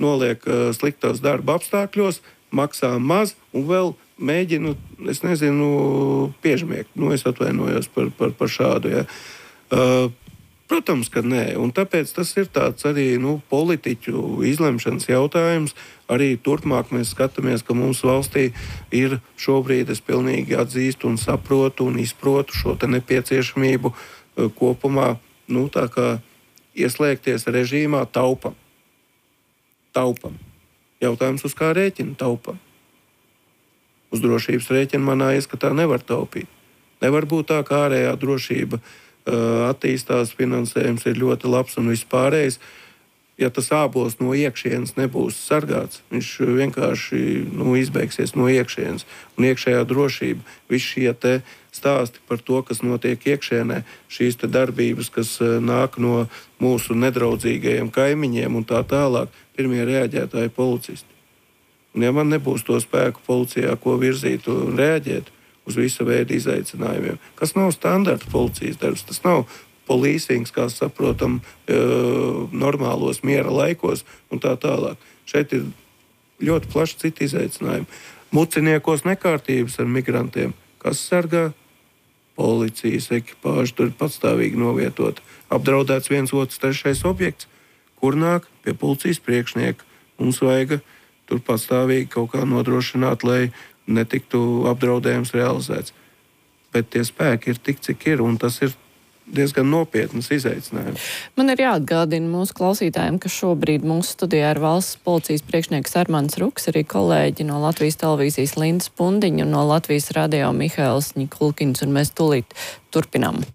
noliek sliktos darba apstākļos, maksā maz un vēl mēģinu, es nezinu, piežmiegt. Es atvainojos par šādu, ja. Protams, ka nē, un tāpēc tas ir tāds arī politiķu izlemšanas jautājums. Arī turpmāk mēs skatāmies, ka mums valstī ir šobrīd, es pilnīgi atzīstu un saprotu un izprotu šo te nepieciešamību kopumā, tā kā ieslēgties režīmā taupam. Jautājums, uz kā rēķina taupam? Uz drošības rēķina manā ieskatā nevar taupīt. Nevar būt tā, ka ārējā drošība attīstās, finansējums ir ļoti labs un vispārējais. Ja tas ābols no iekšienes nebūs sargāts, viņš vienkārši izbeigsies no iekšienes. Un iekšējā drošība, visi šie te stāsti par to, kas notiek iekšienē, šīs te darbības, kas nāk no mūsu nedraudzīgajiem kaimiņiem un tā tālāk, pirmie reaģētāji policisti. Un ja man nebūs to spēku policijā, ko virzīt un reaģēt uz visa veida izaicinājumiem, kas nav standarta policijas darbs, tas nav policings, kā saprotam, normālos miera laikos un tā tālāk. Šeit ir ļoti plaši citi izaicinājumi. Muciniekos nekārtības ar migrantiem. Kas sargā? Policijas ekipāža tur ir patstāvīgi novietota. Apdraudēts 1, 2, 3 objekts, kur nāk pie policijas priekšnieka. Mums vajag tur patstāvīgi kaut kā nodrošināt, lai netiktu apdraudējums realizēts. Bet tie spēki ir tik, cik ir, un tas ir diezgan nopietnas izaicinājums. Man ir jāatgādina mūsu klausītājiem, ka šobrīd mūsu studijā ir valsts policijas priekšnieks Armands Ruks, arī kolēģi no Latvijas televīzijas Linda Spundiņa un no Latvijas radio Mihails Ņikulkins, un mēs tūlīt turpinām.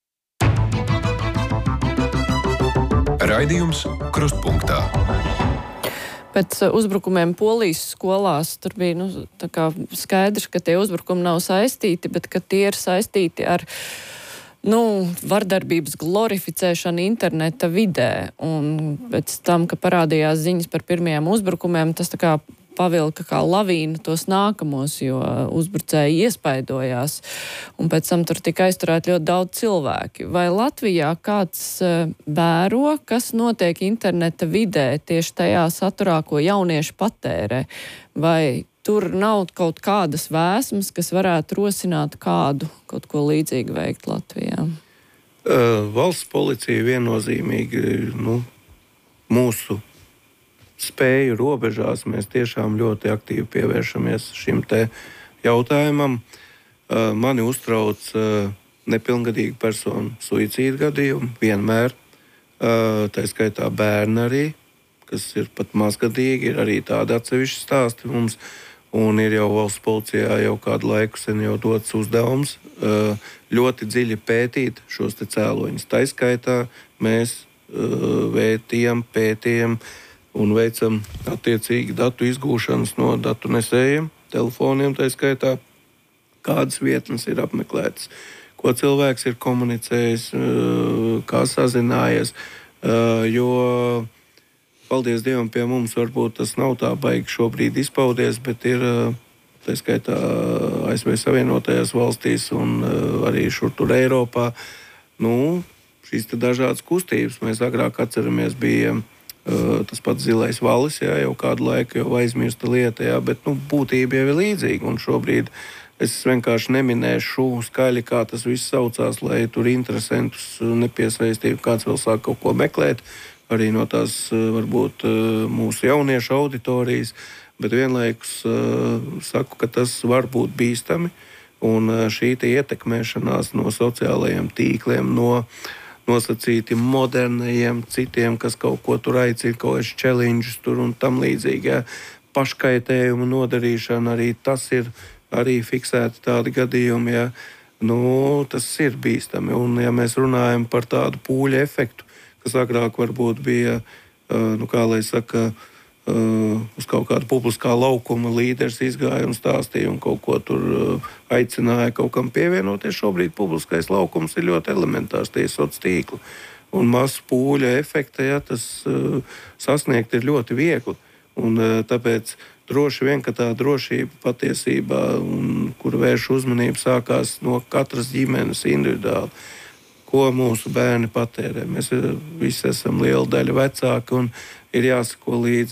Raidījums Krustpunktā. Pēc uzbrukumiem Polijas skolās tur bija skaidrs, ka tie uzbrukumi nav saistīti, bet ka tie ir saistīti ar vardarbības glorificēšanu interneta vidē. Un pēc tam, ka parādījās ziņas par pirmajiem uzbrukumiem, tas tā kā pavilka kā lavīna tos nākamos, jo uzbrucēji iespaidojās. Un pēc tam tur tika aizturēti ļoti daudz cilvēki. Vai Latvijā kāds vēro, kas notiek interneta vidē tieši tajā saturā, ko jaunieši patērē? Vai tur nav kaut kādas vēsmas, kas varētu rosināt kaut ko līdzīgu veikt Latvijā? Valsts policija viennozīmīgi mūsu spēju robežās mēs tiešām ļoti aktīvi pievēršamies šim te jautājumam. Mani uztrauc nepilngadīgu personu suicīdu gadījumu vienmēr. Tā skaitā bērni arī, kas ir pat mazgadīgi, ir arī tādi atsevišķi stāsti mums. Un ir jau valsts policijā jau kādu laiku sen jau dots uzdevums ļoti dziļi pētīt šos te cēloņus. Tā skaitā mēs pētījam un veicam attiecīgi datu izgūšanas no datu nesējiem, telefoniem tā skaitā, kādas vietnes ir apmeklētas, ko cilvēks ir komunicējis, kā sazinājies, jo paldies Dievam, pie mums varbūt tas nav tā baigi šobrīd izpaudies, bet ir tā skaitā ASV Savienotajās valstīs un arī šur tur Eiropā. Šīs te dažādas kustības mēs agrāk atceramies bija tas pats zilais valis, jau kādu laiku jau aizmirsta lieta, bet būtība jau ir līdzīga. Un šobrīd es vienkārši neminēšu skaļi, kā tas viss saucās, lai tur interesantus nepiesaistītu, kāds vēl sāk kaut ko meklēt. Arī no tās varbūt mūsu jauniešu auditorijas, bet vienlaikus saku, ka tas var būt bīstami. Un šī ietekmēšanās no sociālajiem tīkliem, no nosacīti modernajiem citiem, kas kaut ko tur aicina, kaut kāds challenges tur un tam līdzīgi, paškaitējumu nodarīšana, arī tas ir arī fiksēti tādi gadījumi, tas ir bīstami. Un ja mēs runājam par tādu pūļu efektu, kas agrāk varbūt bija, kā lai saka, uz kaut kādu publiskā laukuma līderis izgāja un stāstīja un kaut ko tur aicināja kaut kam pievienoties. Šobrīd publiskais laukums ir ļoti elementārs, tie sociālie tīkli. Un masu pūļa efekta, tas sasniegt ir ļoti viegli. Un tāpēc droši vien, ka tā drošība patiesībā, kur vērš uzmanību, sākās no katras ģimenes individuāli. Ko mūsu bērni patērē. Mēs visi esam liela daļa vecāki un ir jāsako līdzi